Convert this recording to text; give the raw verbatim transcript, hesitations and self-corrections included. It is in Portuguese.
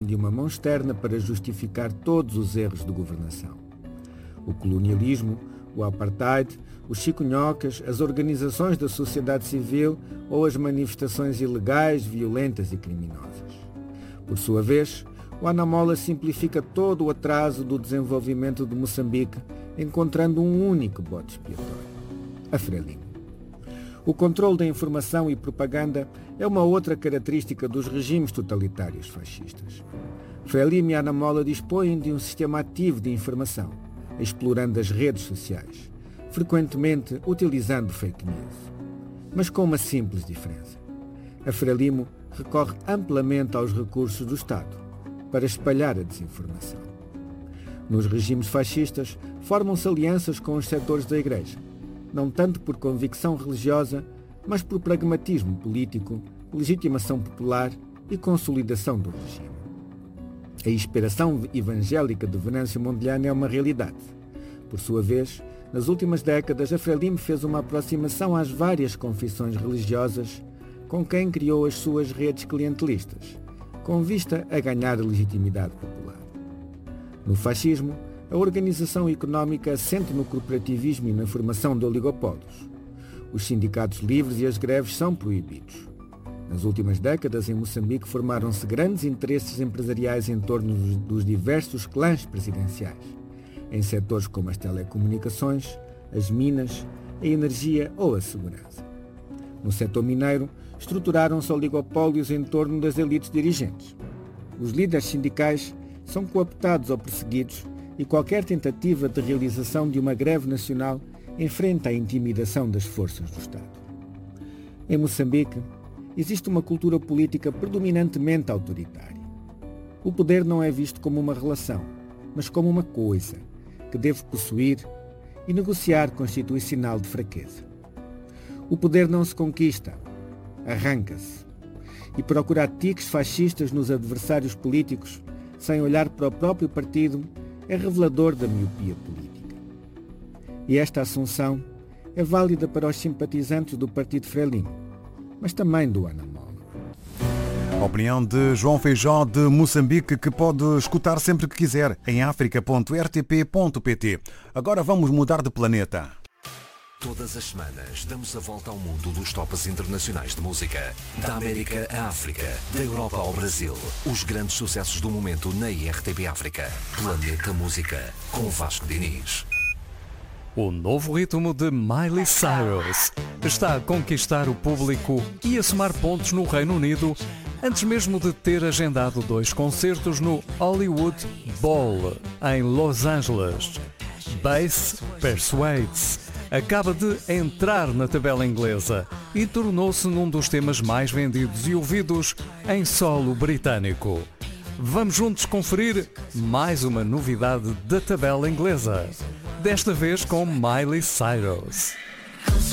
de uma mão externa para justificar todos os erros de governação. O colonialismo, o apartheid, os chikunhocas, as organizações da sociedade civil ou as manifestações ilegais, violentas e criminosas. Por sua vez, o Anamola simplifica todo o atraso do desenvolvimento de Moçambique, encontrando um único bode expiatório: a Frelimo. O controle da informação e propaganda é uma outra característica dos regimes totalitários fascistas. Frelimo e Anamola dispõem de um sistema ativo de informação, explorando as redes sociais, frequentemente utilizando fake news. Mas com uma simples diferença: a Frelimo recorre amplamente aos recursos do Estado para espalhar a desinformação. Nos regimes fascistas, formam-se alianças com os setores da Igreja, não tanto por convicção religiosa, mas por pragmatismo político, legitimação popular e consolidação do regime. A inspiração evangélica de Venâncio Mondlane é uma realidade. Por sua vez, nas últimas décadas, a Frelimo fez uma aproximação às várias confissões religiosas com quem criou as suas redes clientelistas, com vista a ganhar legitimidade popular. No fascismo, a organização económica assente no corporativismo e na formação de oligopólios. Os sindicatos livres e as greves são proibidos. Nas últimas décadas, em Moçambique, formaram-se grandes interesses empresariais em torno dos diversos clãs presidenciais, em setores como as telecomunicações, as minas, a energia ou a segurança. No setor mineiro, estruturaram-se oligopólios em torno das elites dirigentes. Os líderes sindicais são cooptados ou perseguidos e qualquer tentativa de realização de uma greve nacional enfrenta a intimidação das forças do Estado. Em Moçambique, existe uma cultura política predominantemente autoritária. O poder não é visto como uma relação, mas como uma coisa que deve possuir e negociar constitui sinal de fraqueza. O poder não se conquista, arranca-se. E procurar tiques fascistas nos adversários políticos, sem olhar para o próprio partido, é revelador da miopia política. E esta assunção é válida para os simpatizantes do Partido Frelimo, mas também do Anamola. A opinião de João Feijó de Moçambique, que pode escutar sempre que quiser em africa ponto r t p ponto p t. Agora vamos mudar de planeta. Todas as semanas damos a volta ao mundo dos tops internacionais de música. Da América à África, da Europa ao Brasil. Os grandes sucessos do momento na I R T P África. Planeta Música, com Vasco Diniz. O novo ritmo de Miley Cyrus está a conquistar o público e a somar pontos no Reino Unido, antes mesmo de ter agendado dois concertos no Hollywood Bowl, em Los Angeles. Bass Persuades acaba de entrar na tabela inglesa e tornou-se num dos temas mais vendidos e ouvidos em solo britânico. Vamos juntos conferir mais uma novidade da tabela inglesa, desta vez com Miley Cyrus.